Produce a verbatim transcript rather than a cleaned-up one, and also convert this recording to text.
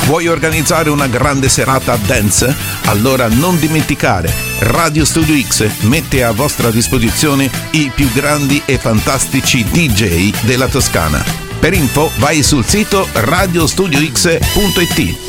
Vuoi organizzare una grande serata dance? Allora non dimenticare, Radio Studio X mette a vostra disposizione i più grandi e fantastici D J della Toscana. Per info vai sul sito radio studio x punto it.